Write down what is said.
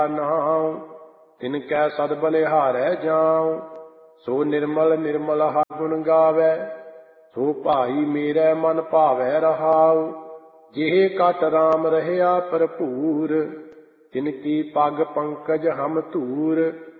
ਨਾਉ। ਤਿਨ ਕੈ ਸਦ ਬਲਿਹਾਰੈ ਜਾਉ। ਸੋ ਨਿਰਮਲ ਨਿਰਮਲ ਹਰਿ ਗੁਣ ਗਾਵੈ। ਸੋ ਭਾਈ ਮੇਰੇ ਮਨ ਭਾਵੈ ਰਹਾਉ। ਜਿਹੇ ਕਟ ਰਾਮ ਰਹਿਆ ਭਰਪੂਰ। ਤਿਨ ਕੀ ਪੱਗ ਪੰਕਜ ਹਮ ਧੂਰ।